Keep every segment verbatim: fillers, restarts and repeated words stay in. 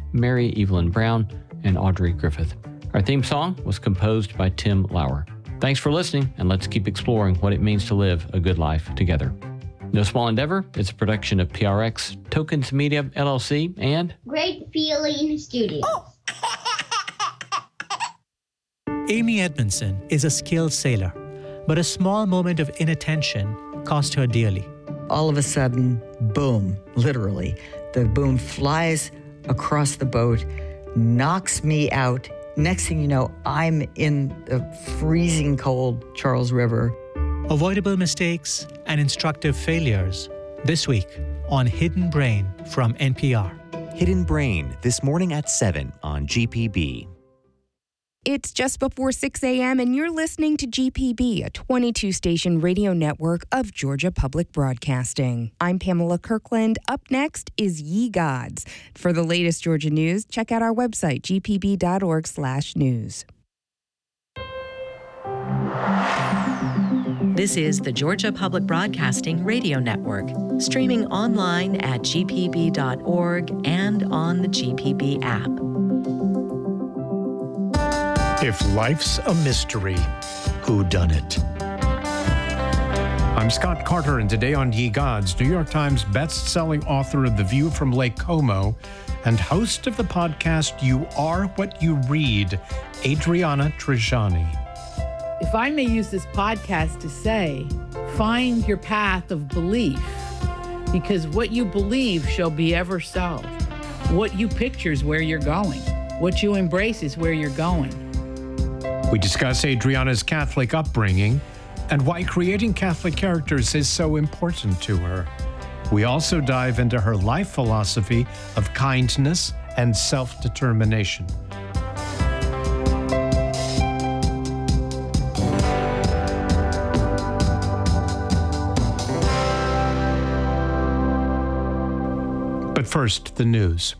Mary Evelyn Brown, and Audrey Griffith. Our theme song was composed by Tim Lauer. Thanks for listening, and let's keep exploring what it means to live a good life together. No Small Endeavor is a production of P R X, Tokens Media, L L C, and Great Feeling Studios. Amy Edmondson is a skilled sailor, but a small moment of inattention cost her dearly. All of a sudden, boom, literally, the boom flies across the boat, knocks me out. Next thing you know, I'm in the freezing cold Charles River. Avoidable mistakes and instructive failures. This week on Hidden Brain from N P R. Hidden Brain, this morning at seven on G P B. It's just before six a.m. and you're listening to G P B, a twenty-two station radio network of Georgia Public Broadcasting. I'm Pamela Kirkland. Up next is Ye Gods. For the latest Georgia news, check out our website, g p b dot org slash news. This is the Georgia Public Broadcasting Radio Network, streaming online at g p b dot org and on the G P B app. If life's a mystery, who done it? I'm Scott Carter, and today on Ye Gods, New York Times best-selling author of The View from Lake Como and host of the podcast You Are What You Read, Adriana Trigiani. If I may use this podcast to say, find your path of belief, because what you believe shall be ever so. What you picture is where you're going. What you embrace is where you're going. We discuss Adriana's Catholic upbringing and why creating Catholic characters is so important to her. We also dive into her life philosophy of kindness and self-determination. But first, the news.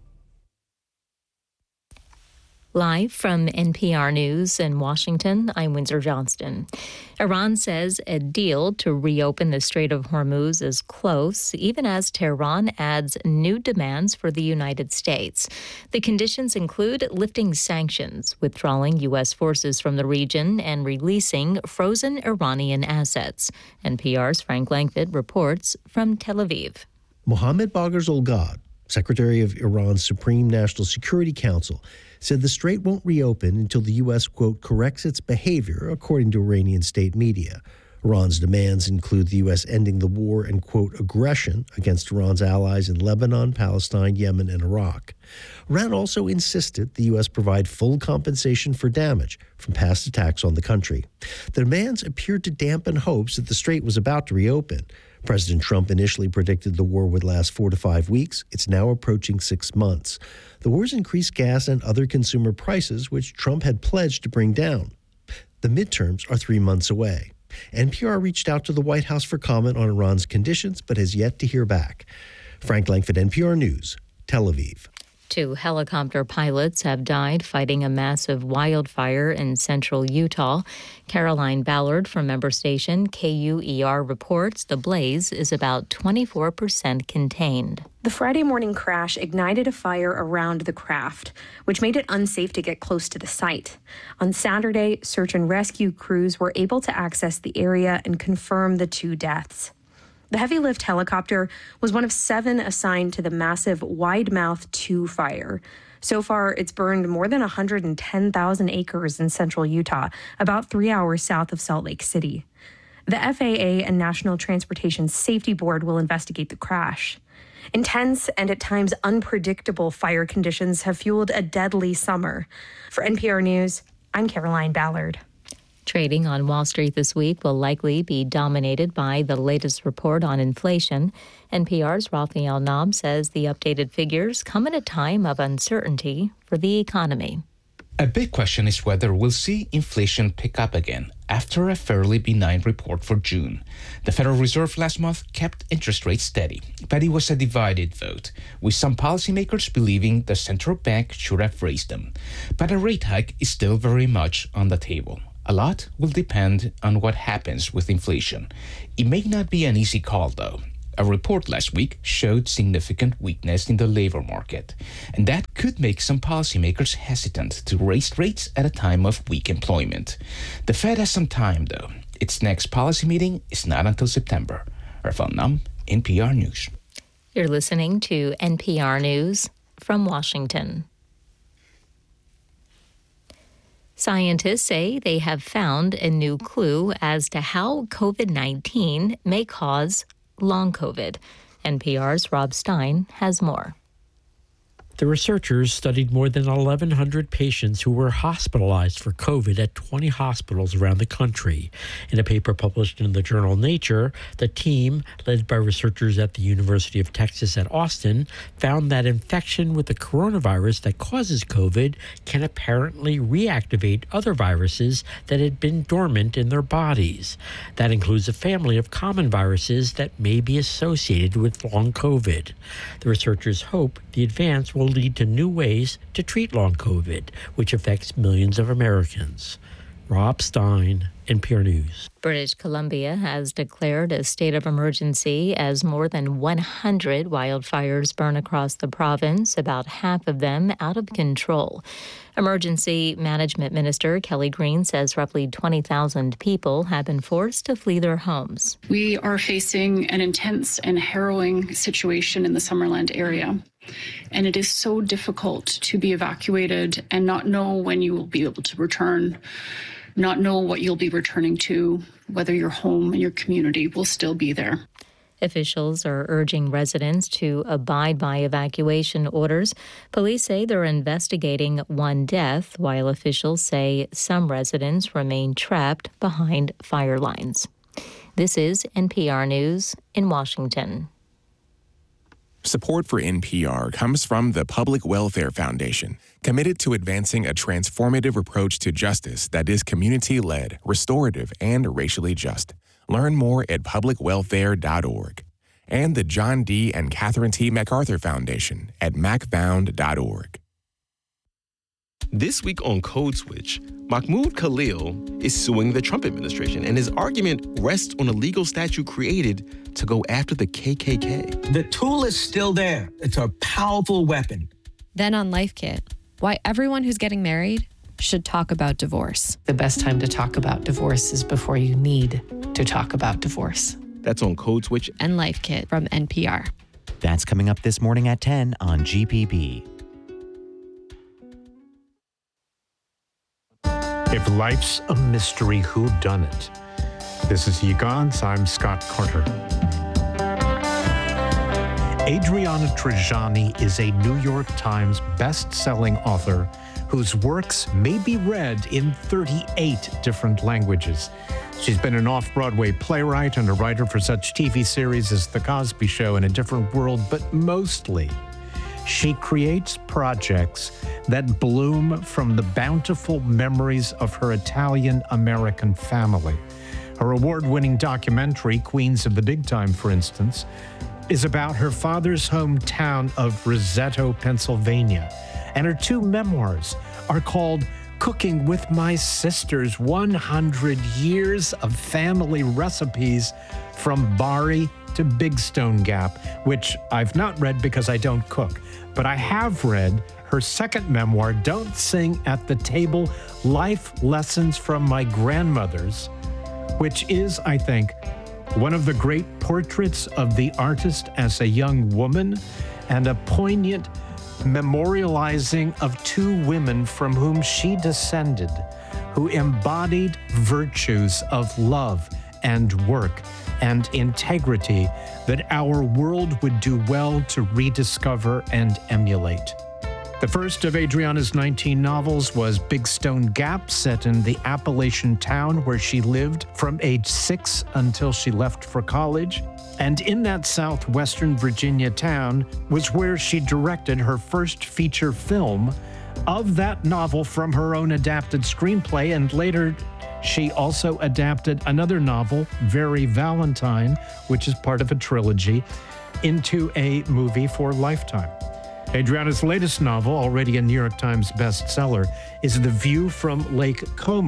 Live from N P R News in Washington, I'm Windsor Johnston. Iran says a deal to reopen the Strait of Hormuz is close, even as Tehran adds new demands for the United States. The conditions include lifting sanctions, withdrawing U S forces from the region, and releasing frozen Iranian assets. N P R's Frank Langfitt reports from Tel Aviv. Mohammad Bagher Zolgad, Secretary of Iran's Supreme National Security Council, said the strait won't reopen until the U S, quote, corrects its behavior, according to Iranian state media. Iran's demands include the U S ending the war and, quote, aggression against Iran's allies in Lebanon, Palestine, Yemen, and Iraq. Iran also insisted the U S provide full compensation for damage from past attacks on the country. The demands appeared to dampen hopes that the strait was about to reopen. President Trump initially predicted the war would last four to five weeks. It's now approaching six months. The war's increased gas and other consumer prices, which Trump had pledged to bring down. The midterms are three months away. N P R reached out to the White House for comment on Iran's conditions, but has yet to hear back. Frank Langfitt, N P R News, Tel Aviv. Two helicopter pilots have died fighting a massive wildfire in central Utah. Caroline Ballard from member station K U E R reports the blaze is about twenty-four percent contained. The Friday morning crash ignited a fire around the craft, which made it unsafe to get close to the site. On Saturday, search and rescue crews were able to access the area and confirm the two deaths. The heavy lift helicopter was one of seven assigned to the massive Wide Mouth two fire. So far, it's burned more than one hundred ten thousand acres in central Utah, about three hours south of Salt Lake City. The F A A and National Transportation Safety Board will investigate the crash. Intense and at times unpredictable fire conditions have fueled a deadly summer. For N P R News, I'm Caroline Ballard. Trading on Wall Street this week will likely be dominated by the latest report on inflation. N P R's Raphael Naum says the updated figures come at a time of uncertainty for the economy. A big question is whether we'll see inflation pick up again after a fairly benign report for June. The Federal Reserve last month kept interest rates steady, but it was a divided vote, with some policymakers believing the central bank should have raised them. But a rate hike is still very much on the table. A lot will depend on what happens with inflation. It may not be an easy call, though. A report last week showed significant weakness in the labor market, and that could make some policymakers hesitant to raise rates at a time of weak employment. The Fed has some time, though. Its next policy meeting is not until September. Irfan Nam, N P R News. You're listening to N P R News from Washington. Scientists say they have found a new clue as to how COVID nineteen may cause long COVID. N P R's Rob Stein has more. The researchers studied more than eleven hundred patients who were hospitalized for COVID at twenty hospitals around the country. In a paper published in the journal Nature, the team, led by researchers at the University of Texas at Austin, found that infection with the coronavirus that causes COVID can apparently reactivate other viruses that had been dormant in their bodies. That includes a family of common viruses that may be associated with long COVID. The researchers hope the advance will lead to new ways to treat long COVID, which affects millions of Americans. Rob Stein, N P R News. British Columbia has declared a state of emergency as more than one hundred wildfires burn across the province, about half of them out of control. Emergency Management Minister Kelly Green says roughly twenty thousand people have been forced to flee their homes. We are facing an intense and harrowing situation in the Summerland area. And it is so difficult to be evacuated and not know when you will be able to return, not know what you'll be returning to, whether your home and your community will still be there. Officials are urging residents to abide by evacuation orders. Police say they're investigating one death, while officials say some residents remain trapped behind fire lines. This is N P R News in Washington. Support for N P R comes from the Public Welfare Foundation, committed to advancing a transformative approach to justice that is community-led, restorative, and racially just. Learn more at public welfare dot org. And the John D. and Catherine T. MacArthur Foundation at mac found dot org. This week on Code Switch, Mahmoud Khalil is suing the Trump administration, and his argument rests on a legal statute created to go after the K K K. The tool is still there. It's a powerful weapon. Then on Life Kit, why everyone who's getting married should talk about divorce. The best time to talk about divorce is before you need to talk about divorce. That's on Code Switch and Life Kit from N P R. That's coming up this morning at ten on G P B. If life's a mystery, who done it? This is Ye Gods. I'm Scott Carter. Adriana Trigiani is a New York Times best-selling author whose works may be read in thirty-eight different languages. She's been an off-Broadway playwright and a writer for such T V series as The Cosby Show and A Different World, but mostly she creates projects that bloom from the bountiful memories of her Italian-American family. Her award-winning documentary, Queens of the Big Time, for instance, is about her father's hometown of Roseto, Pennsylvania. And her two memoirs are called Cooking with My Sisters, one hundred years of family recipes from Bari to Big Stone Gap, which I've not read because I don't cook. But I have read her second memoir, Don't Sing at the Table, Life Lessons from My Grandmothers, which is, I think, one of the great portraits of the artist as a young woman and a poignant memorializing of two women from whom she descended, who embodied virtues of love and work and integrity that our world would do well to rediscover and emulate. The first of Adriana's nineteen novels was Big Stone Gap, set in the Appalachian town where she lived from age six until she left for college. And in that southwestern Virginia town was where she directed her first feature film of that novel from her own adapted screenplay, and later she also adapted another novel, Very Valentine, which is part of a trilogy, into a movie for Lifetime. Adriana's latest novel, already a New York Times bestseller, is The View from Lake Como,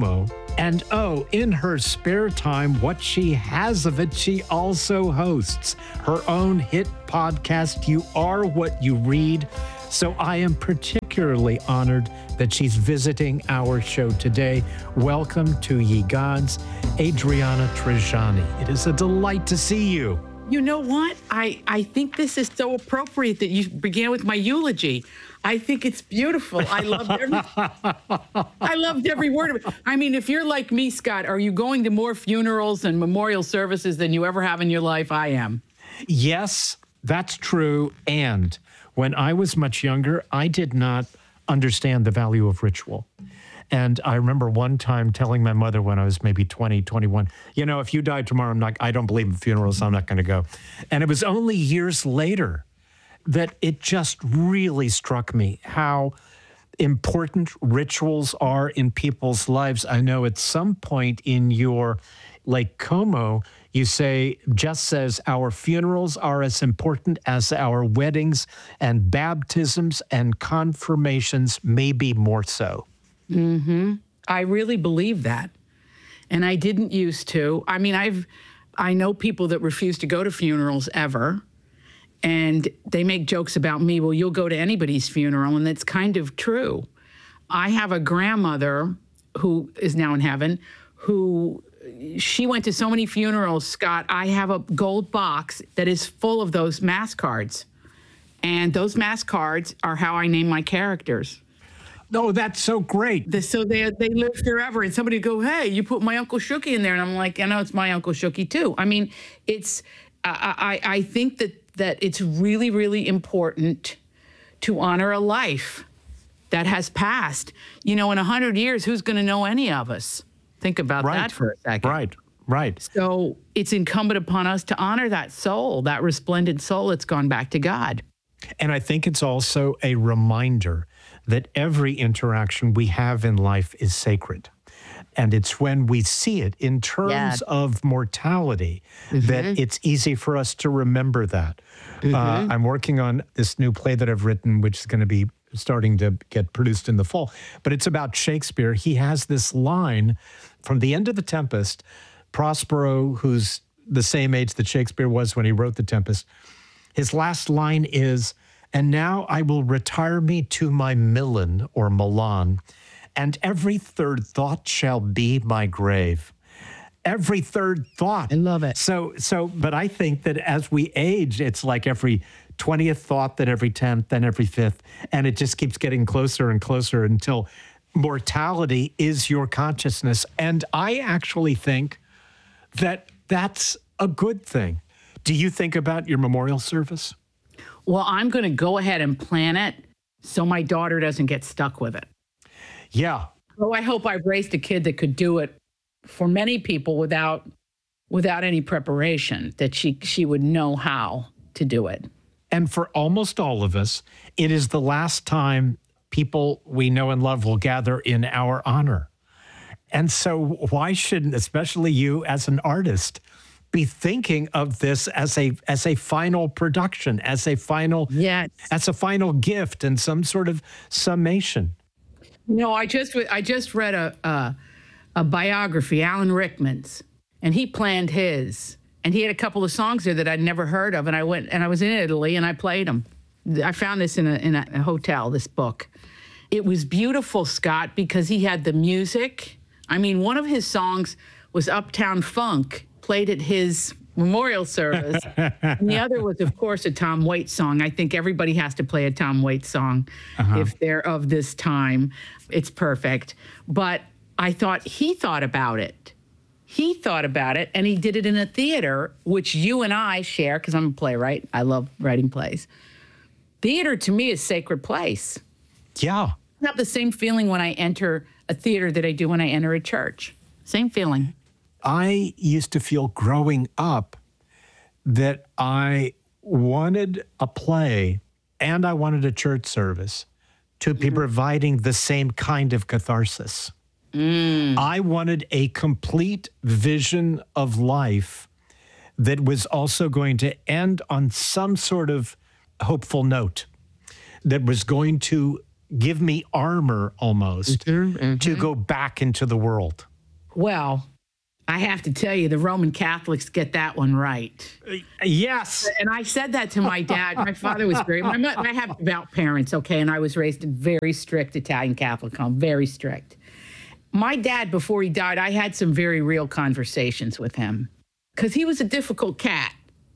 And oh, in her spare time, what she has of it, she also hosts her own hit podcast, You Are What You Read. So I am particularly honored that she's visiting our show today. Welcome to Ye Gods, Adriana Trigiani. It is a delight to see you. You know what? I, I think this is so appropriate that you began with my eulogy. I think it's beautiful. I loved every I loved every word of it. I mean, if you're like me, Scott, are you going to more funerals and memorial services than you ever have in your life? I am. Yes, that's true. And when I was much younger, I did not understand the value of ritual. And I remember one time telling my mother when I was maybe twenty, twenty-one, you know, if you die tomorrow, I'm not, I don't believe in funerals, so I'm not going to go. And it was only years later that it just really struck me how important rituals are in people's lives. I know at some point in your Lake Como, you say, just says, our funerals are as important as our weddings, and baptisms and confirmations may be more so. Mm-hmm. I really believe that. And I didn't used to. I mean, I've, I know people that refuse to go to funerals ever. And they make jokes about me, well, you'll go to anybody's funeral, and that's kind of true. I have a grandmother who is now in heaven, who she went to so many funerals, Scott. I have a gold box that is full of those mass cards. And those mass cards are how I name my characters. No, that's so great. The, so they they live forever. And somebody go, hey, you put my Uncle Shooky in there. And I'm like, I know it's my Uncle Shooky too. I mean, it's, I, I, I think that that it's really, really important to honor a life that has passed. You know, in a hundred years, who's going to know any of us? Think about right. that for a second. Right, right. So it's incumbent upon us to honor that soul, that resplendent soul that's gone back to God. And I think it's also a reminder that every interaction we have in life is sacred. And it's when we see it in terms yeah. of mortality mm-hmm. that it's easy for us to remember that. Mm-hmm. Uh, I'm working on this new play that I've written, which is going to be starting to get produced in the fall. But it's about Shakespeare. He has this line from the end of The Tempest. Prospero, who's the same age that Shakespeare was when he wrote The Tempest, his last line is, and now I will retire me to my Milan or Milan, and every third thought shall be my grave. Every third thought. I love it. So, so, but I think that as we age, it's like every twentieth thought, then every tenth, then every fifth, and it just keeps getting closer and closer until mortality is your consciousness. And I actually think that that's a good thing. Do you think about your memorial service? Well, I'm going to go ahead and plan it so my daughter doesn't get stuck with it. Yeah. Oh, I hope I've raised a kid that could do it for many people without without any preparation, that she she would know how to do it. And for almost all of us, it is the last time people we know and love will gather in our honor. And so why shouldn't, especially you as an artist, be thinking of this as a as a final production, as a final yes. as a final gift and some sort of summation? No, I just I just read a a, a biography, Alan Rickman's, and he planned his, and he had a couple of songs there that I'd never heard of, and I went and I was in Italy and I played them. I found this in a in a hotel. This book, it was beautiful, Scott, because he had the music. I mean, one of his songs was Uptown Funk, played at his memorial service. And the other was, of course, a Tom Waits song. I think everybody has to play a Tom Waits song uh-huh. if they're of this time. It's perfect. But I thought he thought about it. He thought about it, and he did it in a theater, which you and I share, because I'm a playwright. I love writing plays. Theater, to me, is a sacred place. Yeah. I have the same feeling when I enter a theater that I do when I enter a church. Same feeling. I used to feel growing up that I wanted a play and I wanted a church service to be mm. providing the same kind of catharsis. Mm. I wanted a complete vision of life that was also going to end on some sort of hopeful note, that was going to give me armor almost mm-hmm, mm-hmm. to go back into the world. Well, I have to tell you, the Roman Catholics get that one right. Uh, yes. And I said that to my dad. My father was very, my, I have devout parents, okay, and I was raised in very strict Italian Catholic home, very strict. My dad, before he died, I had some very real conversations with him because he was a difficult cat,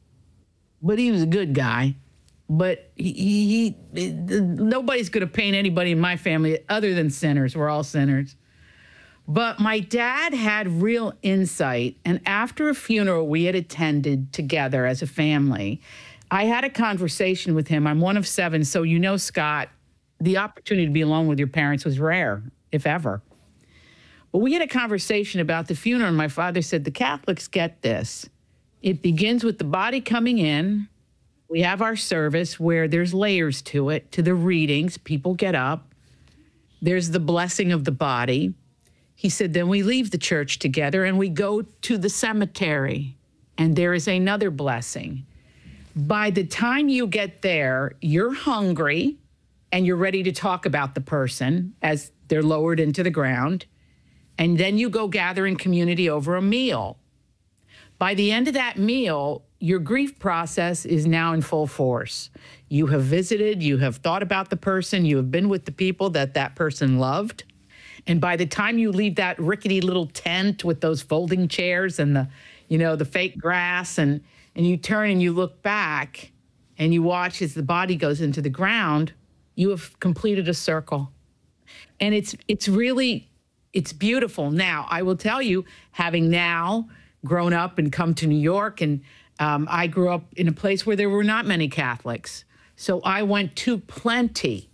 but he was a good guy. But he, he, he nobody's going to paint anybody in my family other than sinners. We're all sinners. But my dad had real insight. And after a funeral we had attended together as a family, I had a conversation with him. I'm one of seven. So, you know, Scott, the opportunity to be alone with your parents was rare, if ever. But we had a conversation about the funeral. And my father said, the Catholics get this. It begins with the body coming in. We have our service where there's layers to it, to the readings. People get up. There's the blessing of the body. He said, then we leave the church together and we go to the cemetery, and there is another blessing. By the time you get there, you're hungry and you're ready to talk about the person as they're lowered into the ground. And then you go gather in community over a meal. By the end of that meal, your grief process is now in full force. You have visited, you have thought about the person, you have been with the people that that person loved. And by the time you leave that rickety little tent with those folding chairs and the, you know, the fake grass, and, and you turn and you look back and you watch as the body goes into the ground, you have completed a circle. And it's it's really, it's beautiful. Now, I will tell you, having now grown up and come to New York, and um, I grew up in a place where there were not many Catholics. So I went to plenty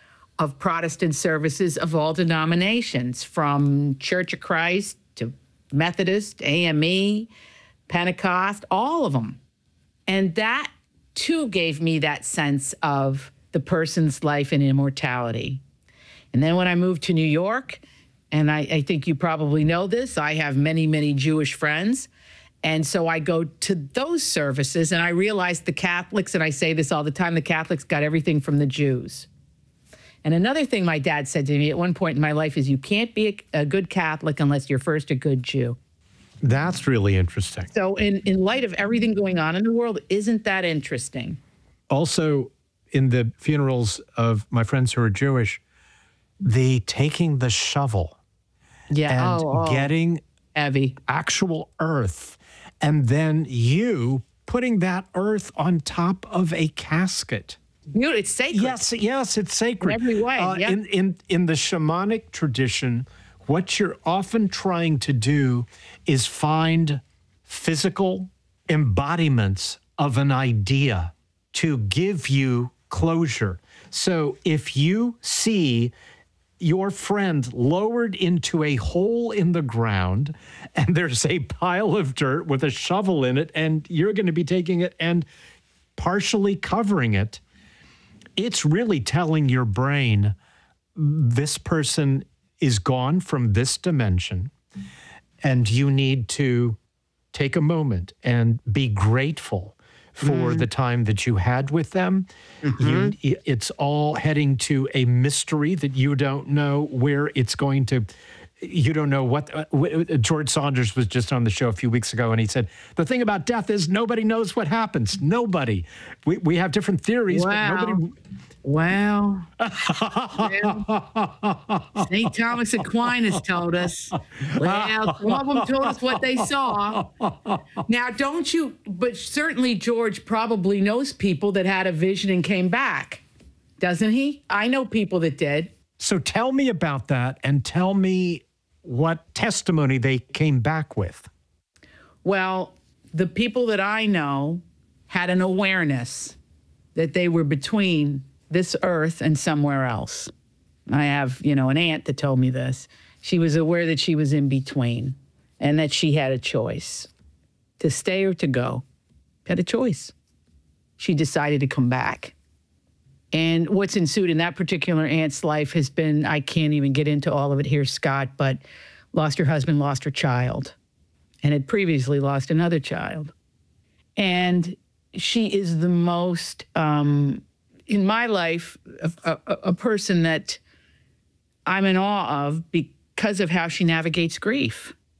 of Protestant services of all denominations, from Church of Christ to Methodist, A M E, Pentecost, all of them. And that, too, gave me that sense of the person's life and immortality. And then when I moved to New York, and I, I think you probably know this, I have many, many Jewish friends. And so I go to those services, and I realize the Catholics, and I say this all the time, the Catholics got everything from the Jews. And another thing my dad said to me at one point in my life is, you can't be a, a good Catholic unless you're first a good Jew. That's really interesting. So in, in light of everything going on in the world, isn't that interesting? Also, in the funerals of my friends who are Jewish, the taking the shovel yeah. and oh, oh. getting heavy actual earth, and then you putting that earth on top of a casket. It's sacred. Yes, yes, it's sacred. In every way, uh, yeah. in, in, in the shamanic tradition, what you're often trying to do is find physical embodiments of an idea to give you closure. So if you see your friend lowered into a hole in the ground, and there's a pile of dirt with a shovel in it, and you're going to be taking it and partially covering it, it's really telling your brain, this person is gone from this dimension, and you need to take a moment and be grateful for mm. the time that you had with them. Mm-hmm. You, it's all heading to a mystery that you don't know where it's going to. You don't know what. Uh, George Saunders was just on the show a few weeks ago, and he said, the thing about death is nobody knows what happens. Nobody. We, we have different theories, wow. but nobody. Wow. well, Saint Thomas Aquinas told us. Well, some of them told us what they saw. Now, don't you, but certainly George probably knows people that had a vision and came back, doesn't he? I know people that did. So tell me about that, and tell me what testimony they came back with. Well, the people that I know had an awareness that they were between this earth and somewhere else. I have, you know, an aunt that told me this. She was aware that she was in between and that she had a choice to stay or to go. Had a choice. She decided to come back. And what's ensued in that particular aunt's life has been, I can't even get into all of it here, Scott, but lost her husband, lost her child, and had previously lost another child. And she is the most, um, in my life, a, a, a person that I'm in awe of because of how she navigates grief.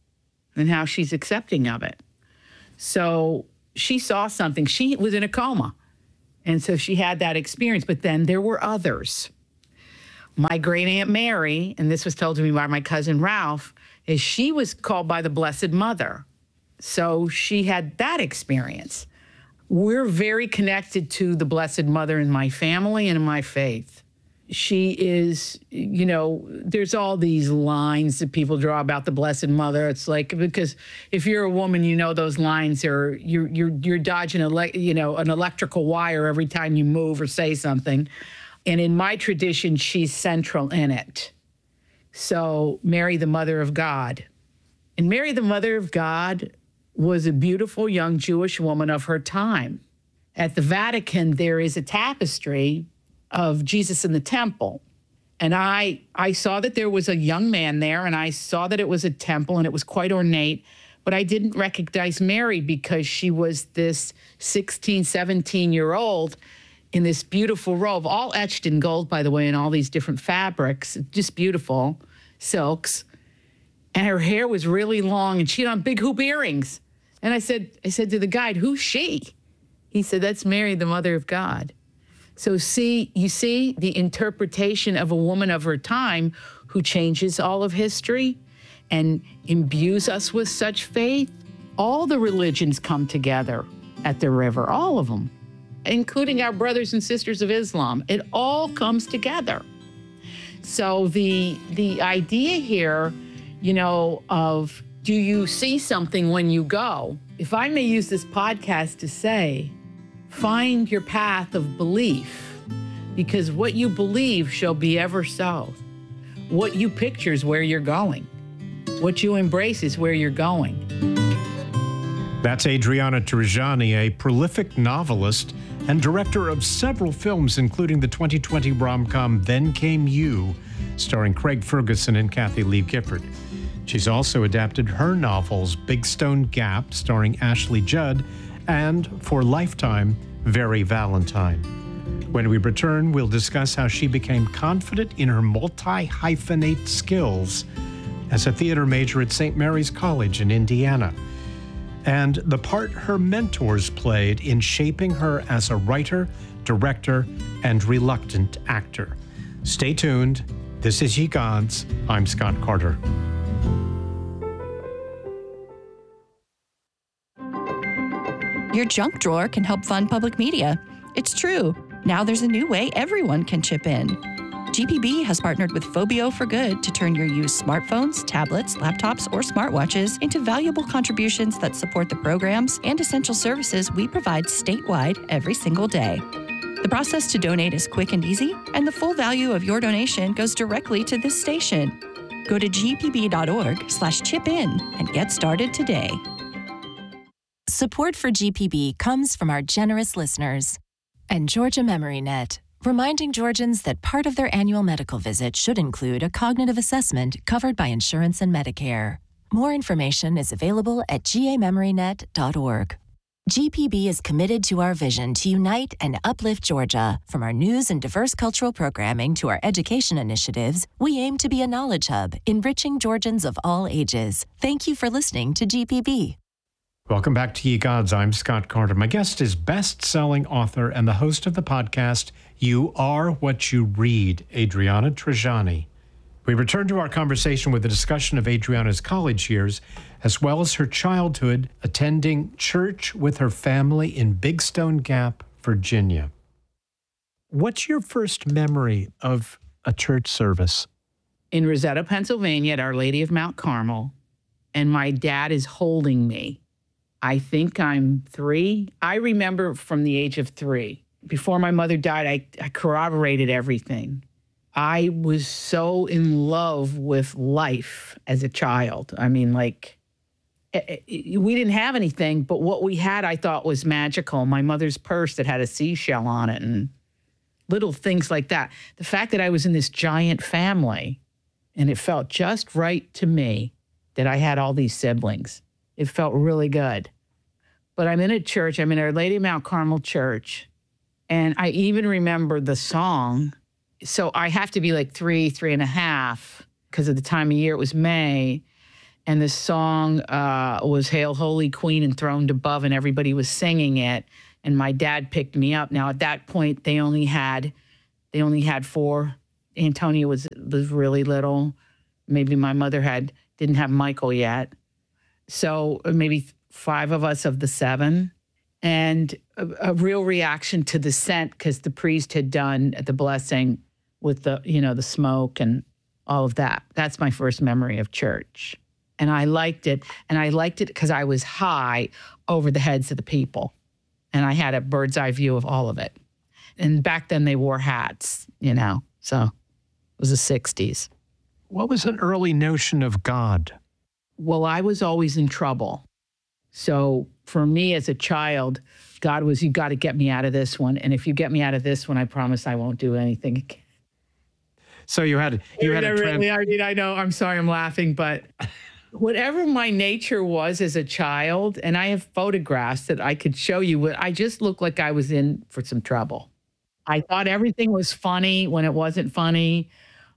and how she's accepting of it. So she saw something. She was in a coma. And so she had that experience. But then there were others. My great Aunt Mary, and this was told to me by my cousin Ralph, is she was called by the Blessed Mother. So she had that experience. We're very connected to the Blessed Mother in my family and in my faith. She is, you know, there's all these lines that people draw about the Blessed Mother. It's like, because if you're a woman, you know those lines are, you're you're you're dodging, ele- you know, an electrical wire every time you move or say something. And in my tradition, she's central in it. So Mary, the Mother of God. And Mary, the Mother of God, was a beautiful young Jewish woman of her time. At the Vatican, there is a tapestry of Jesus in the temple. And I I saw that there was a young man there, and I saw that it was a temple, and it was quite ornate, but I didn't recognize Mary because she was this sixteen, seventeen-year-old in this beautiful robe, all etched in gold, by the way, in all these different fabrics, just beautiful silks. And her hair was really long, and she had on big hoop earrings. And I said, I said to the guide, who's she? He said, that's Mary, the Mother of God. So see, you see the interpretation of a woman of her time who changes all of history and imbues us with such faith. All the religions come together at the river, all of them, including our brothers and sisters of Islam. It all comes together. So the the idea here, you know, of do you see something when you go? If I may use this podcast to say, find your path of belief, because what you believe shall be ever so. What you picture is where you're going. What you embrace is where you're going. That's Adriana Trigiani, a prolific novelist and director of several films, including the twenty twenty rom-com Then Came You, starring Craig Ferguson and Kathy Lee Gifford. She's also adapted her novels Big Stone Gap, starring Ashley Judd, and for Lifetime, Very Valentine. When we return, we'll discuss how she became confident in her multi-hyphenate skills as a theater major at Saint Mary's College in Indiana, and the part her mentors played in shaping her as a writer, director, and reluctant actor. Stay tuned. This is Ye Gods. I'm Scott Carter. Your junk drawer can help fund public media. It's true. Now there's a new way everyone can chip in. G P B has partnered with Phobio for Good to turn your used smartphones, tablets, laptops, or smartwatches into valuable contributions that support the programs and essential services we provide statewide every single day. The process to donate is quick and easy, and the full value of your donation goes directly to this station. Go to g p b dot org slash chip in and get started today. Support for G P B comes from our generous listeners and Georgia MemoryNet, reminding Georgians that part of their annual medical visit should include a cognitive assessment covered by insurance and Medicare. More information is available at g a memory net dot org. G P B is committed to our vision to unite and uplift Georgia. From our news and diverse cultural programming to our education initiatives, we aim to be a knowledge hub, enriching Georgians of all ages. Thank you for listening to G P B. Welcome back to Ye Gods. I'm Scott Carter. My guest is best-selling author and the host of the podcast, You Are What You Read, Adriana Trigiani. We return to our conversation with a discussion of Adriana's college years, as well as her childhood attending church with her family in Big Stone Gap, Virginia. What's your first memory of a church service? In Rosetta, Pennsylvania, at Our Lady of Mount Carmel, and my dad is holding me. I think I'm three. I remember from the age of three. Before my mother died, I, I corroborated everything. I was so in love with life as a child. I mean, like, it, it, we didn't have anything, but what we had I thought was magical. My mother's purse that had a seashell on it and little things like that. The fact that I was in this giant family and it felt just right to me that I had all these siblings. It felt really good. But I'm in a church. I'm in Our Lady of Mount Carmel Church. And I even remember the song. So I have to be like three, three and a half, because of the time of year. It was May. And the song uh, was Hail Holy Queen Enthroned Above, and everybody was singing it. And my dad picked me up. Now, at that point, they only had they only had four. Antonia was was really little. Maybe my mother had didn't have Michael yet. So maybe five of us of the seven. And a, a real reaction to the scent because the priest had done the blessing with the, you know, the smoke and all of that. That's my first memory of church. And I liked it. And I liked it because I was high over the heads of the people. And I had a bird's eye view of all of it. And back then they wore hats, you know, so it was the sixties. What was an early notion of God? Well, I was always in trouble. So for me as a child, God was, you got to get me out of this one. And if you get me out of this one, I promise I won't do anything again. So you had, you had a trend. Really, I mean, I know, I'm sorry, I'm laughing, but whatever my nature was as a child, and I have photographs that I could show you, I just looked like I was in for some trouble. I thought everything was funny when it wasn't funny.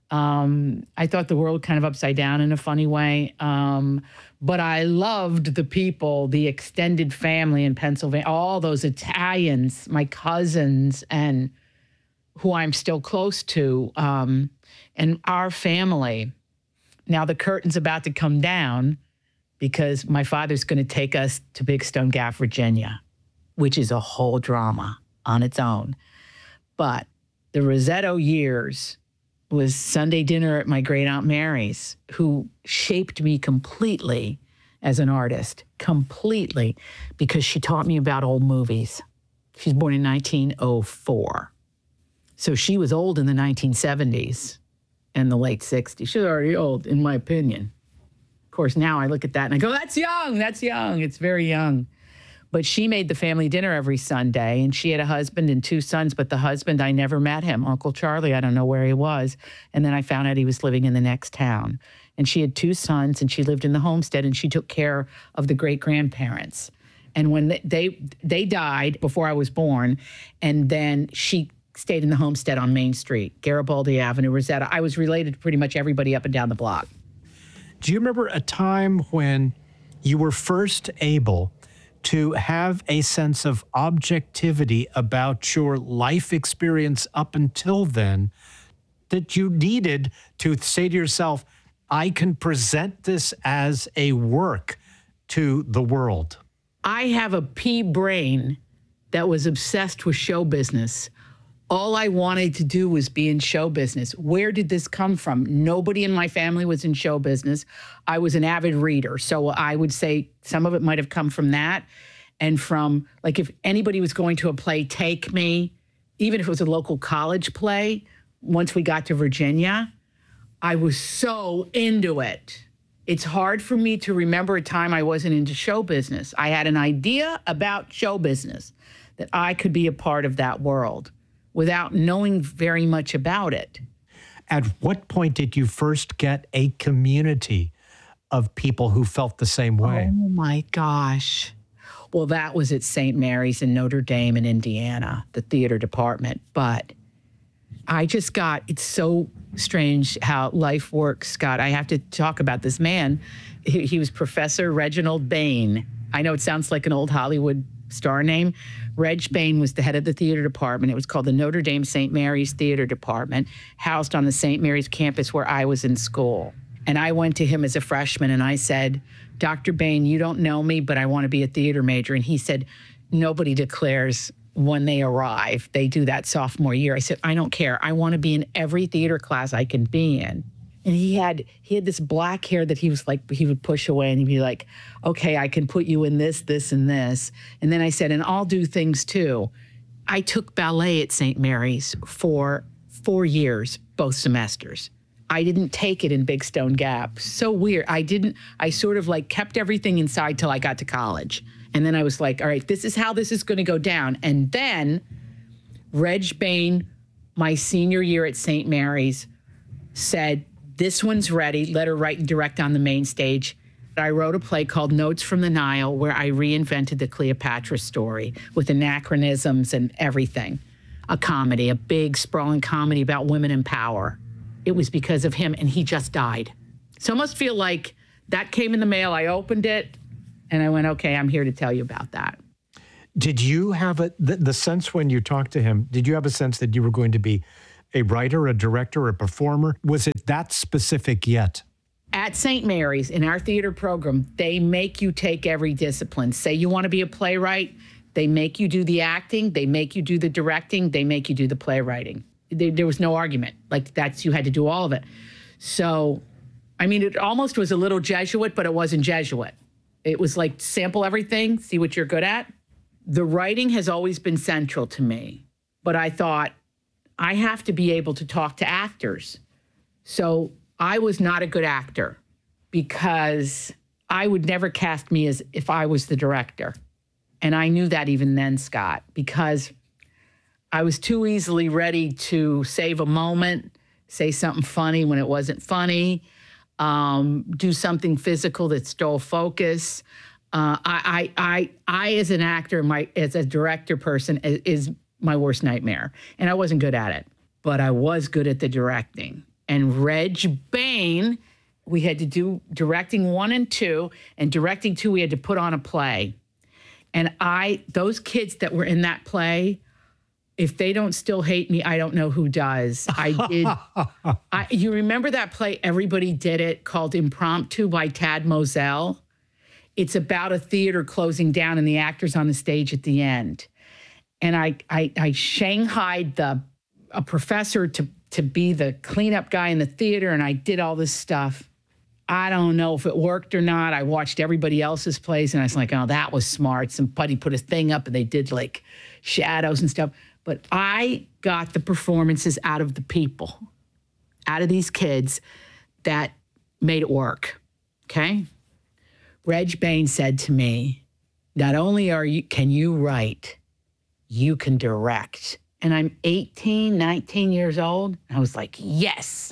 Um, I thought the world kind of upside down in a funny way. Um, but I loved the people, the extended family in Pennsylvania, all those Italians, my cousins, and who I'm still close to, um, and our family. Now the curtain's about to come down because my father's going to take us to Big Stone Gap, Virginia, which is a whole drama on its own. But the Rosetto years was Sunday dinner at my great Aunt Mary's, who shaped me completely as an artist, completely, because she taught me about old movies. She's born in nineteen oh four. So she was old in the nineteen seventies and the late sixties. She's already old, in my opinion. Of course, now I look at that and I go, that's young, that's young. It's very young. But she made the family dinner every Sunday, and she had a husband and two sons, but the husband, I never met him. Uncle Charlie, I don't know where he was. And then I found out he was living in the next town. And she had two sons, and she lived in the homestead, and she took care of the great-grandparents. And when they, they, they died before I was born, and then she stayed in the homestead on Main Street, Garibaldi Avenue, Rosetta. I was related to pretty much everybody up and down the block. Do you remember a time when you were first able to have a sense of objectivity about your life experience up until then, that you needed to say to yourself, I can present this as a work to the world? I have a pea brain that was obsessed with show business. All I wanted to do was be in show business. Where did this come from? Nobody in my family was in show business. I was an avid reader. So I would say some of it might have come from that. And from, like, if anybody was going to a play, Take Me, even if it was a local college play, once we got to Virginia, I was so into it. It's hard for me to remember a time I wasn't into show business. I had an idea about show business, that I could be a part of that world without knowing very much about it. At what point did you first get a community of people who felt the same way? Oh, my gosh. Well, that was at Saint Mary's in Notre Dame in Indiana, the theater department. But I just got, it's so strange how life works, Scott. I have to talk about this man. He, he was Professor Reginald Bain. I know it sounds like an old Hollywood star name. Reg Bain was the head of the theater department. It was called the Notre Dame Saint Mary's Theater Department, housed on the Saint Mary's campus where I was in school. And I went to him as a freshman and I said, Doctor Bain, you don't know me, but I want to be a theater major. And he said, nobody declares when they arrive. They do that sophomore year. I said, I don't care. I want to be in every theater class I can be in. And he had he had this black hair that he was like, he would push away and he'd be like, okay, I can put you in this, this, and this. And then I said, and I'll do things too. I took ballet at Saint Mary's for four years, both semesters. I didn't take it in Big Stone Gap. So weird. I didn't, I sort of like kept everything inside till I got to college. And then I was like, all right, this is how this is going to go down. And then Reg Bain, my senior year at Saint Mary's, said, this one's ready. Let her write and direct on the main stage. I wrote a play called Notes from the Nile, where I reinvented the Cleopatra story with anachronisms and everything. A comedy, a big, sprawling comedy about women in power. It was because of him, and he just died. So it must feel like that came in the mail. I opened it and I went, okay, I'm here to tell you about that. Did you have a, the, the sense when you talked to him, did you have a sense that you were going to be a writer, a director, a performer? Was it that specific yet? At Saint Mary's, in our theater program, they make you take every discipline. Say you want to be a playwright, they make you do the acting, they make you do the directing, they make you do the playwriting. There, there was no argument. Like, that's, you had to do all of it. So, I mean, it almost was a little Jesuit, but it wasn't Jesuit. It was like, sample everything, see what you're good at. The writing has always been central to me, but I thought, I have to be able to talk to actors. So I was not a good actor because I would never cast me as if I was the director. And I knew that even then, Scott, because I was too easily ready to save a moment, say something funny when it wasn't funny, um, do something physical that stole focus. Uh, I, I, I, I, as an actor, my as a director person, is, is my worst nightmare. And I wasn't good at it, but I was good at the directing. And Reg Bain, we had to do directing one and two, and directing two, we had to put on a play. And I, those kids that were in that play, if they don't still hate me, I don't know who does. I did. I, you remember that play, Everybody Did It, called Impromptu by Tad Moselle? It's about a theater closing down and the actors on the stage at the end. And I, I, I shanghaied the a professor to, to be the cleanup guy in the theater, and I did all this stuff. I don't know if it worked or not. I watched everybody else's plays, and I was like, oh, that was smart. Somebody put a thing up, and they did, like, shadows and stuff. But I got the performances out of the people, out of these kids that made it work, okay? Reg Bain said to me, not only are you can you write, you can direct. And I'm eighteen, nineteen years old. I was like, yes.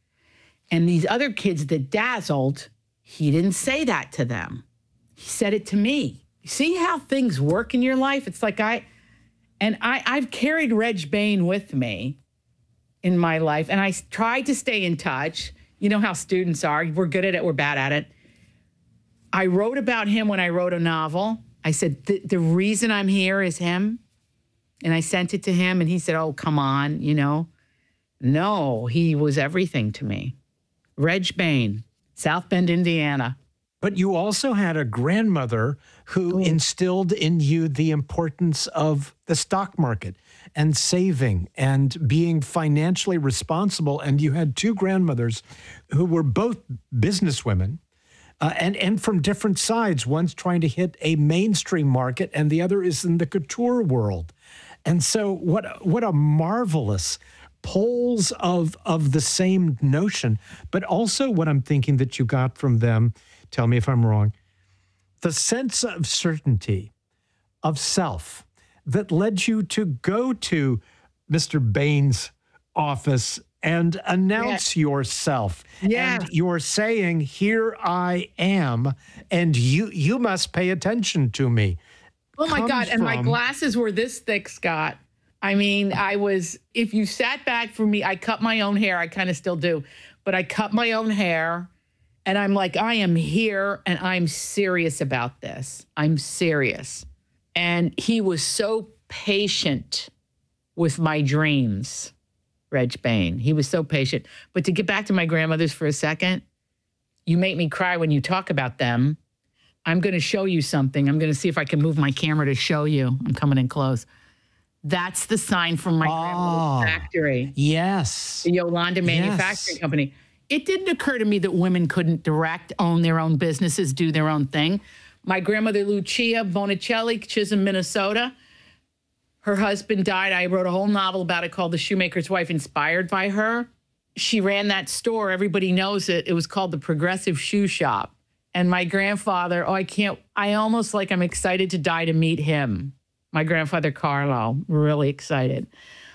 And these other kids that dazzled, he didn't say that to them. He said it to me. See how things work in your life? It's like I, and I, I've carried Reg Bain with me in my life. And I tried to stay in touch. You know how students are. We're good at it. We're bad at it. I wrote about him when I wrote a novel. I said, the, the reason I'm here is him. And I sent it to him, and he said, oh, come on, you know. No, he was everything to me. Reg Bain, South Bend, Indiana. But you also had a grandmother who instilled in you the importance of the stock market and saving and being financially responsible. And you had two grandmothers who were both businesswomen. Uh, and, and from different sides. One's trying to hit a mainstream market, and the other is in the couture world. And so what what a marvelous poles of, of the same notion, but also what I'm thinking that you got from them, tell me if I'm wrong, the sense of certainty, of self, that led you to go to Mister Bain's office and announce yes. yourself. Yeah. And you're saying, here I am, and you you must pay attention to me. Oh, my Comes God. And from, my glasses were this thick, Scott. I mean, I was, if you sat back for me, I cut my own hair. I kind of still do. But I cut my own hair, and I'm like, I am here, and I'm serious about this. I'm serious. And he was so patient with my dreams. Reg Bain. He was so patient. But to get back to my grandmothers for a second, you make me cry when you talk about them. I'm going to show you something. I'm going to see if I can move my camera to show you. I'm coming in close. That's the sign from my oh, grandmother's factory. Yes. The Yolanda Manufacturing yes. Company. It didn't occur to me that women couldn't direct, own their own businesses, do their own thing. My grandmother, Lucia Bonicelli, Chisholm, Minnesota, her husband died. I wrote a whole novel about it called The Shoemaker's Wife, inspired by her. She ran that store. Everybody knows it. It was called the Progressive Shoe Shop. And my grandfather, oh, I can't, I almost like I'm excited to die to meet him. My grandfather, Carlo, really excited.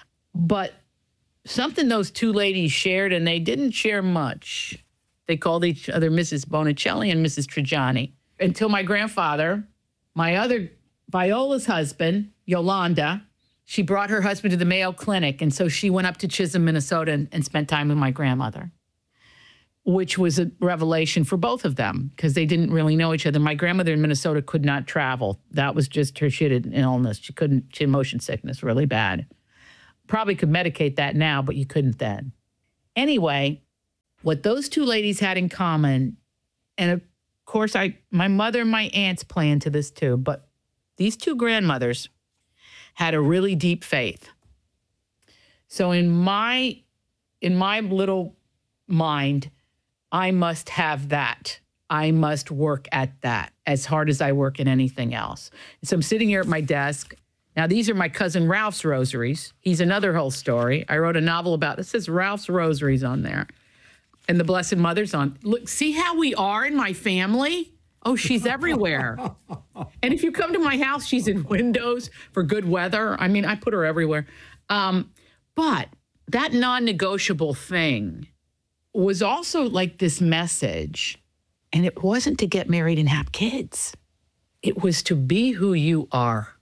But something those two ladies shared, and they didn't share much. They called each other Missus Bonicelli and Missus Trajani. Until my grandfather, my other, Viola's husband, Yolanda, she brought her husband to the Mayo Clinic. And so she went up to Chisholm, Minnesota, and, and spent time with my grandmother. which was a revelation for both of them because they didn't really know each other. My grandmother in Minnesota could not travel. That was just her, she had an illness. She couldn't, she had motion sickness really bad. Probably could medicate that now, but you couldn't then. Anyway, what those two ladies had in common, and of course, I, my mother and my aunts play into this too, but these two grandmothers had a really deep faith. So in my, in my little mind, I must have that. I must work at that as hard as I work at anything else. So I'm sitting here at my desk. Now, these are my cousin Ralph's rosaries. He's another whole story. I wrote a novel about it. It says Ralph's rosaries on there. And the Blessed Mother's on. Look, see how we are in my family? Oh, she's everywhere. And if you come to my house, she's in windows for good weather. I mean, I put her everywhere. Um, but that non-negotiable thing was also like this message. And it wasn't to get married and have kids. It was to be who you are.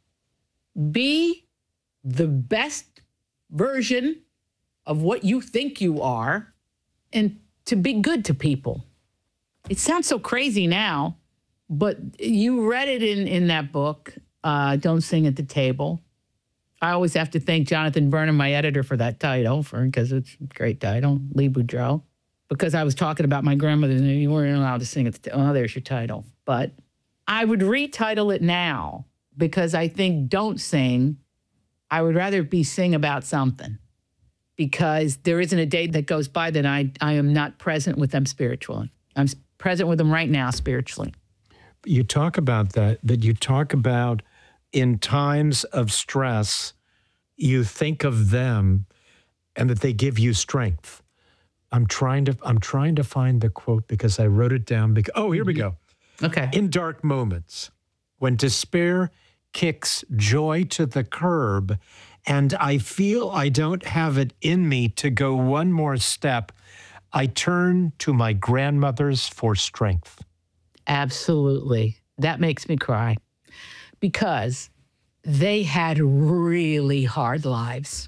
Be the best version of what you think you are and to be good to people. It sounds so crazy now, but you read it in, in that book, uh, Don't Sing at the Table. I always have to thank Jonathan Burnham, my editor, for that title, for because it's a great title, Lee Boudreau. Because I was talking about my grandmother, and you weren't allowed to sing at the table. Oh, there's your title. But I would retitle it now because I think Don't Sing, I would rather be sing about something. Because there isn't a day that goes by that I, I am not present with them spiritually. I'm present with them right now spiritually. You talk about that, that you talk about in times of stress, you think of them and that they give you strength. I'm trying to I'm trying to find the quote because I wrote it down. Because, oh, here we go. Okay. In dark moments, when despair kicks joy to the curb, and I feel I don't have it in me to go one more step, I turn to my grandmothers for strength. Absolutely. That makes me cry because they had really hard lives.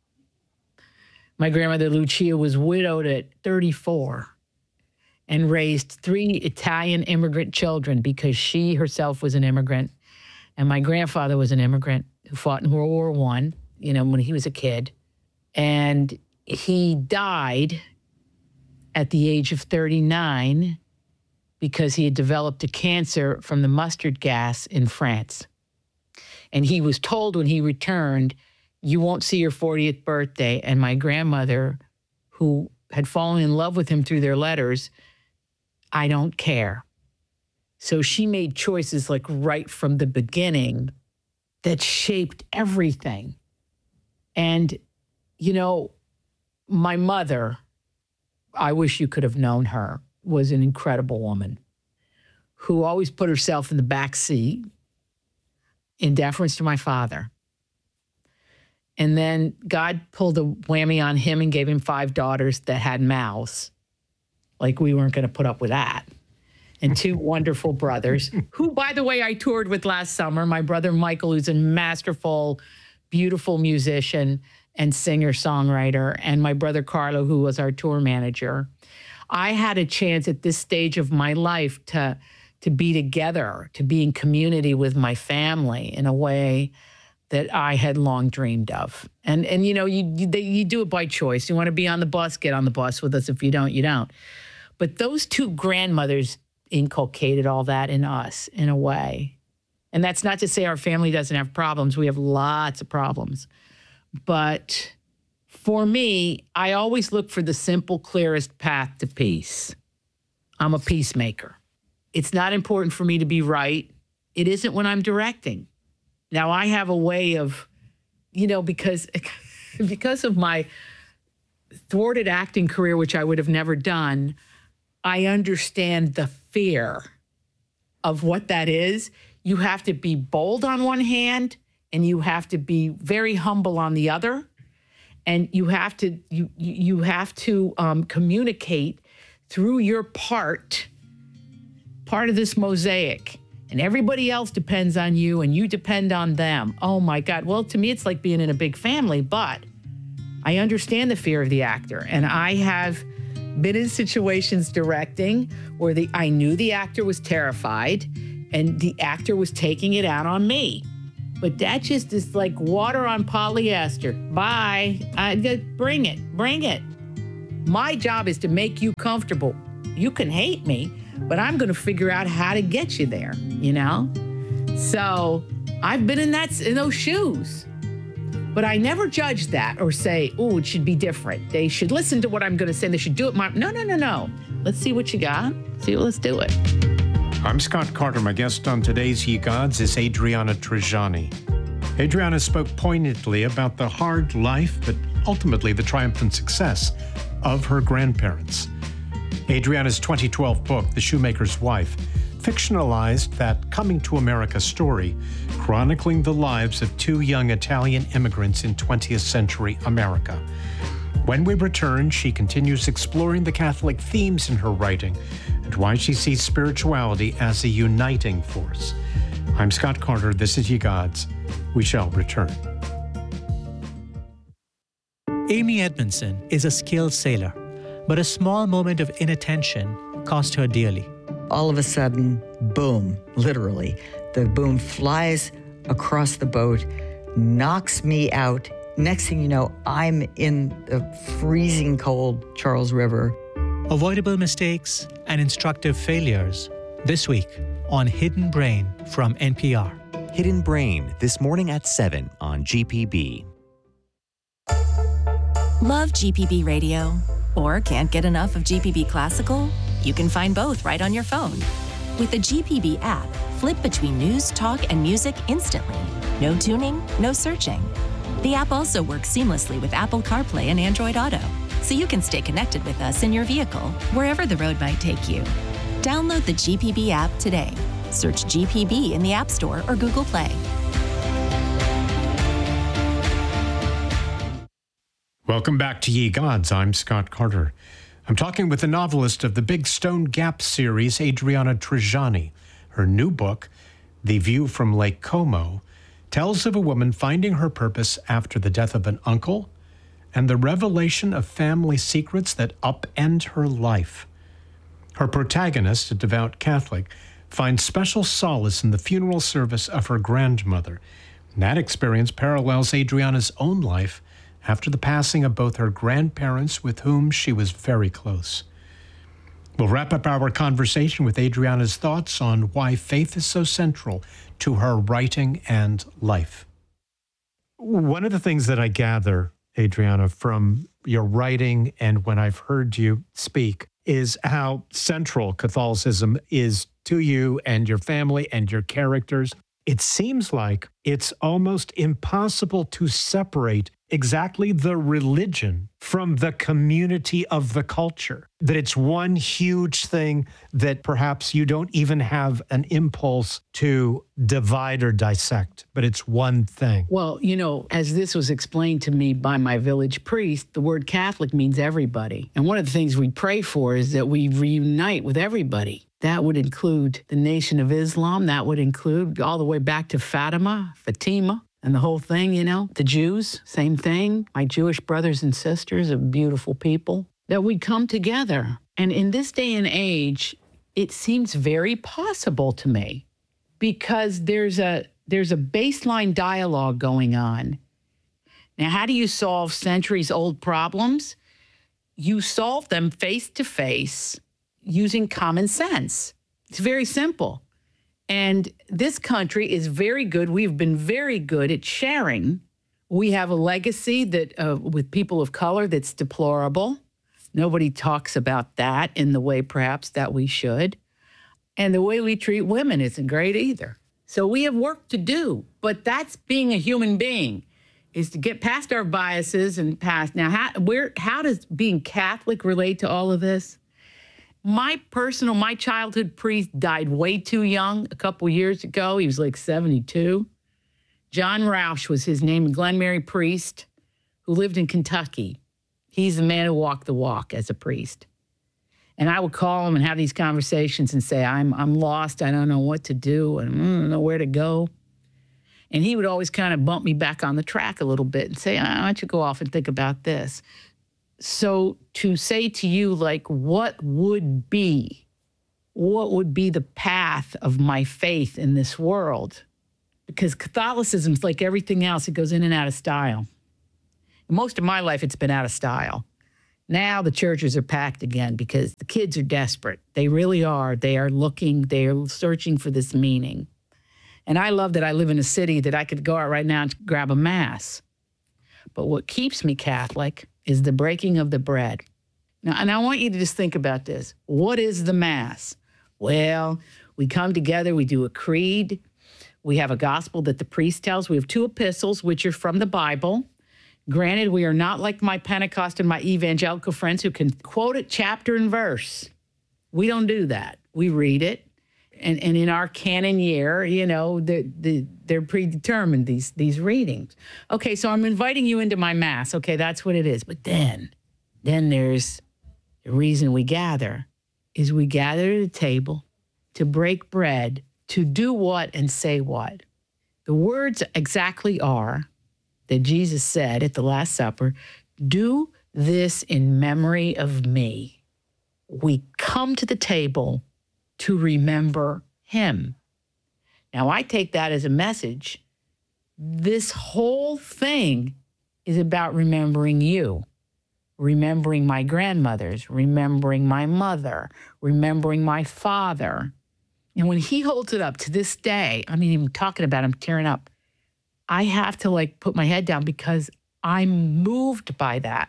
My grandmother, Lucia, was widowed at thirty-four and raised three Italian immigrant children because she herself was an immigrant. And my grandfather was an immigrant who fought in World War One, you know, when he was a kid. And he died at the age of thirty-nine because he had developed a cancer from the mustard gas in France. And he was told when he returned, you won't see your fortieth birthday. And my grandmother, who had fallen in love with him through their letters, I don't care. So she made choices like right from the beginning that shaped everything. And, you know, my mother, I wish you could have known her, was an incredible woman who always put herself in the back seat in deference to my father. And then God pulled a whammy on him and gave him five daughters that had mouths. Like we weren't going to put up with that. And two wonderful brothers, who, by the way, I toured with last summer. My brother Michael, who's a masterful, beautiful musician and singer-songwriter, and my brother Carlo, who was our tour manager. I had a chance at this stage of my life to, to be together, to be in community with my family in a way that I had long dreamed of. And, and you know, you, you, they, you do it by choice. You want to be on the bus, get on the bus with us. If you don't, you don't. But those two grandmothers inculcated all that in us in a way. And that's not to say our family doesn't have problems. We have lots of problems. But for me, I always look for the simple, clearest path to peace. I'm a peacemaker. It's not important for me to be right. It isn't when I'm directing. Now, I have a way of, you know, because, because of my thwarted acting career, which I would have never done, I understand the fear of what that is. You have to be bold on one hand, and you have to be very humble on the other. And you have to, you, you have to um, communicate through your part, part of this mosaic. And everybody else depends on you, and you depend on them. Oh, my God. Well, to me, it's like being in a big family, but I understand the fear of the actor. And I have been in situations directing where the I knew the actor was terrified and the actor was taking it out on me. But that just is like water on polyester. Bye. I, bring it. Bring it. My job is to make you comfortable. You can hate me, but I'm going to figure out how to get you there, you know? So I've been in that in those shoes. But I never judge that or say, oh, it should be different. They should listen to what I'm going to say. They should do it. My, no, no, no, no. Let's see what you got. See, let's do it. I'm Scott Carter. My guest on today's Ye Gods is Adriana Trigiani. Adriana spoke poignantly about the hard life, but ultimately the triumphant success of her grandparents. Adriana's twenty twelve book, The Shoemaker's Wife, fictionalized that coming to America story, chronicling the lives of two young Italian immigrants in twentieth century America. When we return, she continues exploring the Catholic themes in her writing and why she sees spirituality as a uniting force. I'm Scott Carter. This is Ye Gods. We shall return. Amy Edmondson is a skilled sailor, but a small moment of inattention cost her dearly. All of a sudden, boom, literally, the boom flies across the boat, knocks me out. Next thing you know, I'm in the freezing cold Charles River. Avoidable mistakes and instructive failures. This week on Hidden Brain from N P R. Hidden Brain, this morning at seven on G P B. Love G P B Radio? Or can't get enough of G P B Classical? You can find both right on your phone. With the G P B app, flip between news, talk, and music instantly. No tuning, no searching. The app also works seamlessly with Apple CarPlay and Android Auto, so you can stay connected with us in your vehicle, wherever the road might take you. Download the G P B app today. Search G P B in the App Store or Google Play. Welcome back to Ye Gods. I'm Scott Carter. I'm talking with the novelist of the Big Stone Gap series, Adriana Trigiani. Her new book, The View from Lake Como, tells of a woman finding her purpose after the death of an uncle and the revelation of family secrets that upend her life. Her protagonist, a devout Catholic, finds special solace in the funeral service of her grandmother. And that experience parallels Adriana's own life after the passing of both her grandparents, with whom she was very close. We'll wrap up our conversation with Adriana's thoughts on why faith is so central to her writing and life. One of the things that I gather, Adriana, from your writing and when I've heard you speak is how central Catholicism is to you and your family and your characters. It seems like it's almost impossible to separate exactly the religion from the community of the culture, that it's one huge thing that perhaps you don't even have an impulse to divide or dissect, but it's one thing. Well, you know, as this was explained to me by my village priest, the word Catholic means everybody. And one of the things we pray for is that we reunite with everybody. That would include the Nation of Islam. That would include all the way back to Fatima, Fatima. And the whole thing, you know, the Jews, same thing. My Jewish brothers and sisters are beautiful people. That we come together. And in this day and age, it seems very possible to me because there's a there's a baseline dialogue going on. Now, how do you solve centuries-old problems? You solve them face to face using common sense. It's very simple. And this country is very good. We've been very good at sharing. We have a legacy that uh, with people of color that's deplorable. Nobody talks about that in the way perhaps that we should. And the way we treat women isn't great either. So we have work to do. But that's being a human being, is to get past our biases and past. Now, how, where, how does being Catholic relate to all of this? My personal, my childhood priest died way too young a couple years ago. He was like seventy-two. John Roush was his name, a Glen Mary priest who lived in Kentucky. He's the man who walked the walk as a priest. And I would call him and have these conversations and say, I'm I'm lost. I don't know what to do. And I don't know where to go. And he would always kind of bump me back on the track a little bit and say, why don't you go off and think about this? So to say to you, like, what would be, what would be the path of my faith in this world? Because Catholicism is like everything else. It goes in and out of style. Most of my life, it's been out of style. Now the churches are packed again because the kids are desperate. They really are. They are looking, they are searching for this meaning. And I love that I live in a city that I could go out right now and grab a mass. But what keeps me Catholic is the breaking of the bread. Now, and I want you to just think about this. What is the mass? Well, we come together, we do a creed. We have a gospel that the priest tells. We have two epistles, which are from the Bible. Granted, we are not like my Pentecost and my evangelical friends who can quote it chapter and verse. We don't do that. We read it. And, and in our canon year, you know, the, the, they're predetermined, these, these readings. Okay, so I'm inviting you into my mass. Okay, that's what it is. But then, then there's the reason we gather is we gather at a table to break bread, to do what and say what. The words exactly are that Jesus said at the Last Supper, do this in memory of me. We come to the table to remember him. Now, I take that as a message. This whole thing is about remembering you, remembering my grandmothers, remembering my mother, remembering my father. And when he holds it up to this day, I mean, even talking about him, tearing up, I have to like put my head down because I'm moved by that.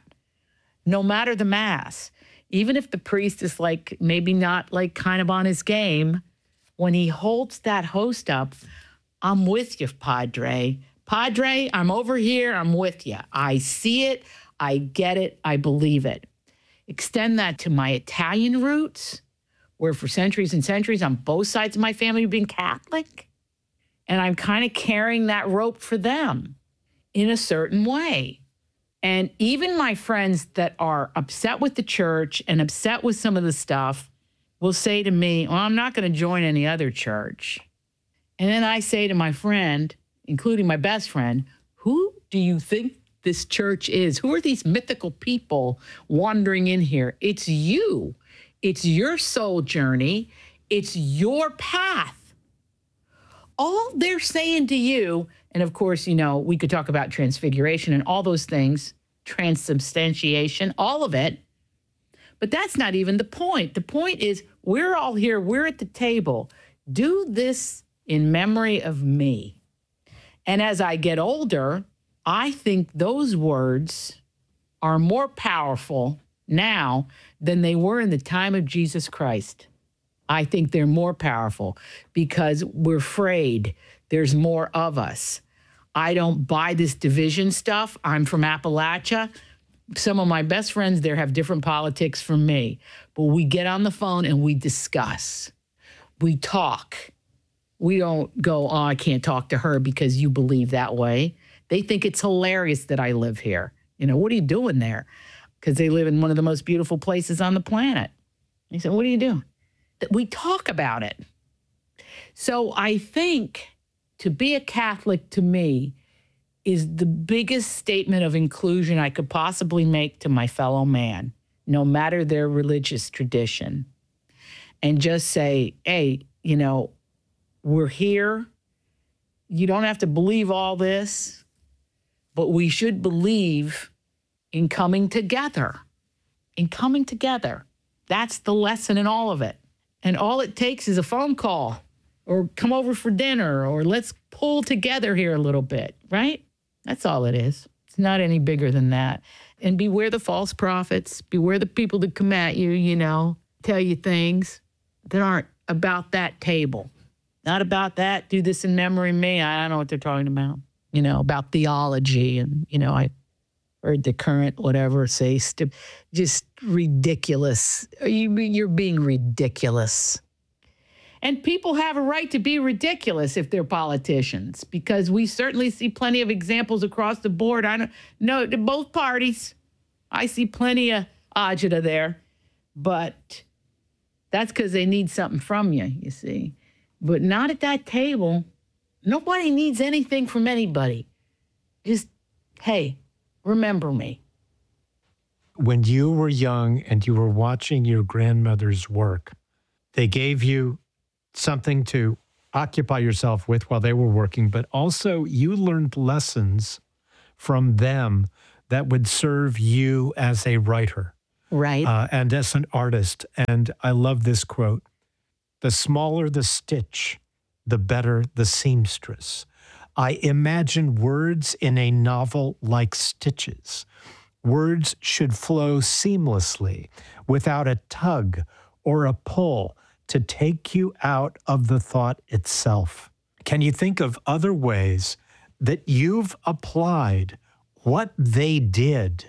No matter the mass, even if the priest is like maybe not like kind of on his game, when he holds that host up, I'm with you, Padre. Padre, I'm over here. I'm with you. I see it. I get it. I believe it. Extend that to my Italian roots, where for centuries and centuries on both sides of my family have been Catholic. And I'm kind of carrying that rope for them in a certain way. And even my friends that are upset with the church and upset with some of the stuff will say to me, well, I'm not going to join any other church. And then I say to my friend, including my best friend, who do you think this church is? Who are these mythical people wandering in here? It's you. It's your soul journey. It's your path. All they're saying to you, and of course, you know, we could talk about transfiguration and all those things, transubstantiation, all of it, but that's not even the point. The point is we're all here, we're at the table. Do this in memory of me. And as I get older, I think those words are more powerful now than they were in the time of Jesus Christ. I think they're more powerful because we're afraid there's more of us. I don't buy this division stuff. I'm from Appalachia. Some of my best friends there have different politics from me. But we get on the phone and we discuss. We talk. We don't go, oh, I can't talk to her because you believe that way. They think it's hilarious that I live here. You know, what are you doing there? Because they live in one of the most beautiful places on the planet. He said, what are you doing? That we talk about it. So I think to be a Catholic to me is the biggest statement of inclusion I could possibly make to my fellow man, no matter their religious tradition. And just say, hey, you know, we're here. You don't have to believe all this, but we should believe in coming together, in coming together. That's the lesson in all of it. And all it takes is a phone call or come over for dinner or let's pull together here a little bit, right? That's all it is. It's not any bigger than that. And beware the false prophets. Beware the people that come at you, you know, tell you things that aren't about that table. Not about that. Do this in memory of me. I don't know what they're talking about. You know, about theology. And, you know, I heard the current whatever say, st- just ridiculous. You, you're being ridiculous. And people have a right to be ridiculous if they're politicians, because we certainly see plenty of examples across the board. I don't know, both parties. I see plenty of agita there, but that's because they need something from you, you see. But not at that table. Nobody needs anything from anybody. Just, hey, remember me. when you were young and you were watching your grandmother's work, they gave you something to occupy yourself with while they were working, but also you learned lessons from them that would serve you as a writer. Right. Uh, and as an artist. And I love this quote: "The smaller the stitch, the better the seamstress. I imagine words in a novel like stitches. Words should flow seamlessly, without a tug or a pull to take you out of the thought itself." Can you think of other ways that you've applied what they did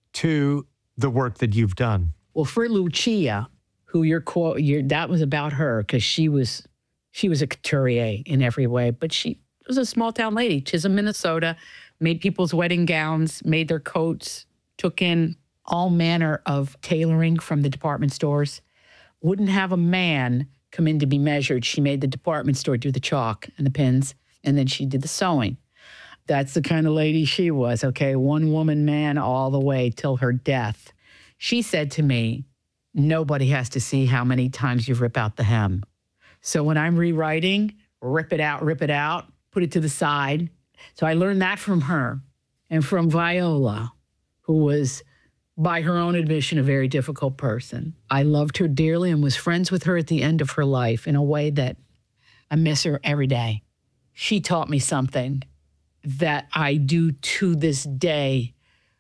to the work that you've done? Well, for Lucia, who you're quote, you're, that was about her because she was she was a couturier in every way, but she was a small town lady, Chisholm, Minnesota, made people's wedding gowns, made their coats, took in all manner of tailoring from the department stores. Wouldn't have a man come in to be measured. She made the department store do the chalk and the pins, and then she did the sewing. That's the kind of lady she was, okay? One woman man all the way till her death. She said to me, nobody has to see how many times you rip out the hem. So when I'm rewriting, rip it out, rip it out, put it to the side. So I learned that from her and from Viola, who was, by her own admission, a very difficult person. I loved her dearly and was friends with her at the end of her life in a way that I miss her every day. She taught me something that I do to this day,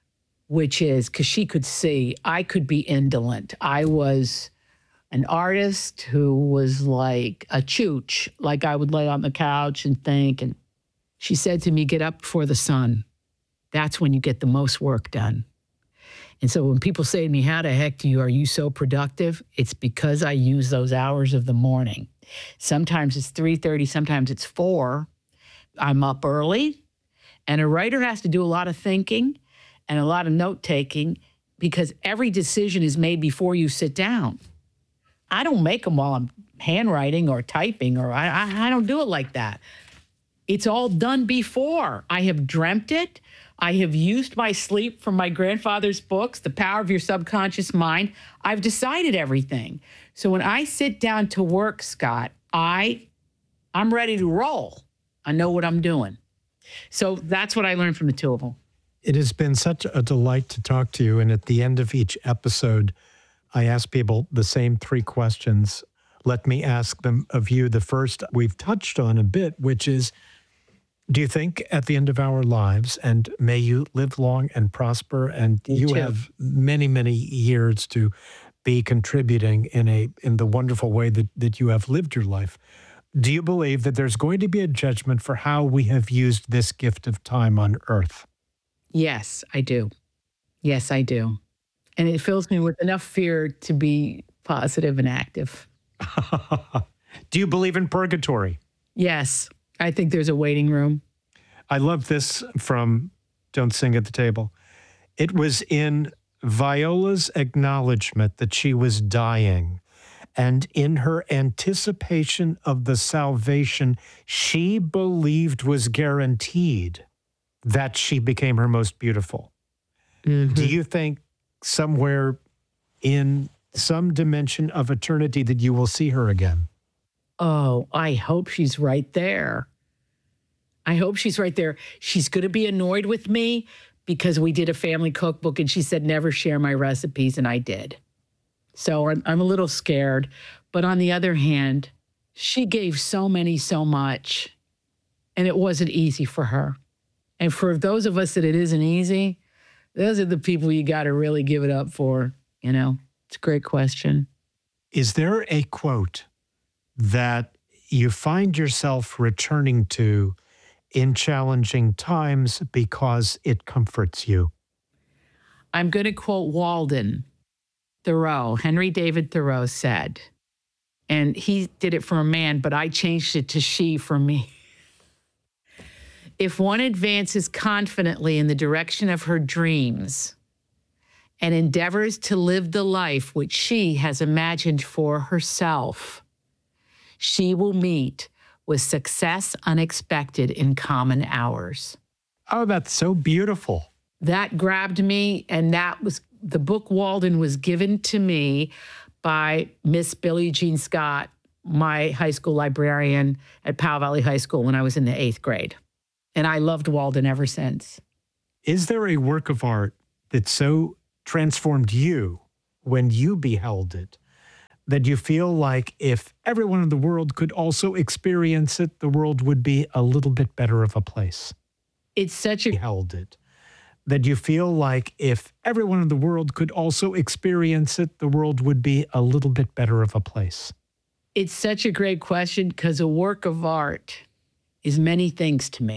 which is, because she could see, I could be indolent. I was an artist who was like a chooch, like I would lay on the couch and think. And she said to me, get up before the sun. That's when you get the most work done. And so when people say to me, how the heck do you, are you so productive? It's because I use those hours of the morning. Sometimes it's three thirty, sometimes it's four. I'm up early. And a writer has to do a lot of thinking and a lot of note-taking because every decision is made before you sit down. I don't make them while I'm handwriting or typing, or I, I, I don't do it like that. It's all done before. I have dreamt it. I have used my sleep from my grandfather's books, The Power of Your Subconscious Mind. I've decided everything. So when I sit down to work, Scott, I, I'm ready to roll. I know what I'm doing. So that's what I learned from the two of them. It has been such a delight to talk to you. And at the end of each episode, I ask people the same three questions. Let me ask them of you. The first we've touched on a bit, which is, do you think at the end of our lives, and may you live long and prosper, and Me you too. have many, many years to be contributing in a in the wonderful way that, that you have lived your life. Do you believe that there's going to be a judgment for how we have used this gift of time on earth? Yes, I do. Yes, I do. And it fills me with enough fear to be positive and active. Do you believe in purgatory? Yes, I think there's a waiting room. I love this from Don't Sing at the Table. It was in Viola's acknowledgement that she was dying, and in her anticipation of the salvation she believed was guaranteed, that she became her most beautiful. Mm-hmm. Do you think somewhere in some dimension of eternity that you will see her again? Oh, I hope she's right there. I hope she's right there. She's going to be annoyed with me because we did a family cookbook and she said, never share my recipes. And I did. So I'm, I'm a little scared. But on the other hand, she gave so many, so much, and it wasn't easy for her. And for those of us that it isn't easy, those are the people you got to really give it up for. You know, it's a great question. Is there a quote that you find yourself returning to in challenging times because it comforts you? I'm going to quote Walden Thoreau. Henry David Thoreau said, and he did it for a man, but I changed it to she for me. If one advances confidently in the direction of her dreams and endeavors to live the life which she has imagined for herself, she will meet with success unexpected in common hours. Oh, that's so beautiful. That grabbed me, and that was The book Walden was given to me by Miss Billie Jean Scott, my high school librarian at Powell Valley High School when I was in the eighth grade. And I loved Walden ever since. Is there a work of art that so transformed you when you beheld it that you feel like if everyone in the world could also experience it, the world would be a little bit better of a place? It's such a... Beheld it. That you feel like if everyone in the world could also experience it, the world would be a little bit better of a place? It's such a great question because a work of art is many things to me.